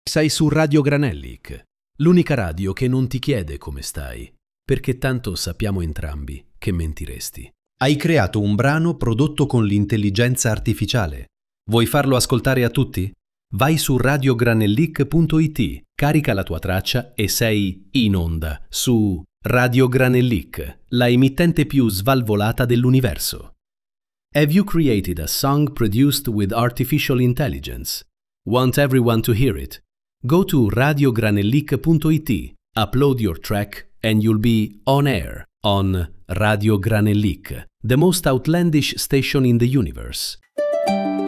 Sei su Radio Granellic, l'unica radio che non ti chiede come stai, perché tanto sappiamo entrambi che mentiresti. Hai creato un brano prodotto con l'intelligenza artificiale. Vuoi farlo ascoltare a tutti? Vai su radiogranellic.it, carica la tua traccia e sei in onda su Radio Granellic, la emittente più svalvolata dell'universo. Have you created a song produced with artificial intelligence? Want everyone to hear it? Go to radiogranellic.it, upload your track and you'll be on air on Radio Granellic, the most outlandish station in the universe.